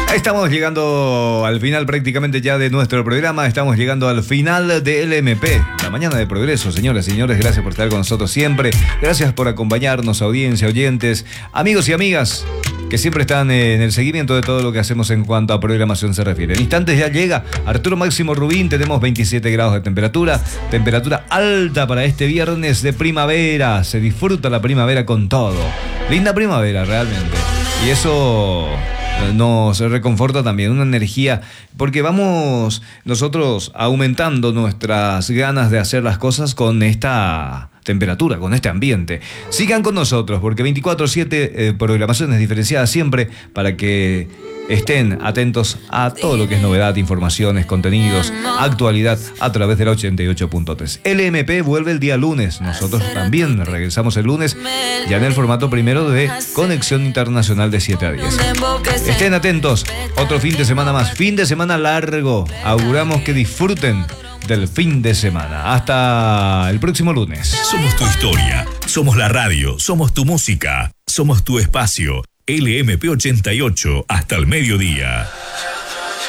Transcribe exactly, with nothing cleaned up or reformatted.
Estamos llegando al final prácticamente ya de nuestro programa. Estamos llegando al final de L M P, la mañana de progreso. Señoras y señores, gracias por estar con nosotros siempre. Gracias por acompañarnos, audiencia, oyentes, amigos y amigas que siempre están en el seguimiento de todo lo que hacemos en cuanto a programación se refiere. En instantes ya llega Arturo Máximo Rubín. Tenemos veintisiete grados de temperatura. Temperatura alta para este viernes de primavera. Se disfruta la primavera con todo. Linda primavera, realmente. Y eso nos reconforta también, una energía, porque vamos nosotros aumentando nuestras ganas de hacer las cosas con esta temperatura, con este ambiente. Sigan con nosotros, porque veinticuatro siete eh, programaciones diferenciadas siempre para que estén atentos a todo lo que es novedad, informaciones, contenidos, actualidad a través del ochenta y ocho punto tres. L M P vuelve el día lunes. Nosotros también regresamos el lunes, ya en el formato primero de Conexión Internacional de siete a diez. Estén atentos. Otro fin de semana más. Fin de semana largo. Auguramos que disfruten del fin de semana. Hasta el próximo lunes. Somos tu historia. Somos la radio. Somos tu música. Somos tu espacio. L M P ochenta y ocho hasta el mediodía.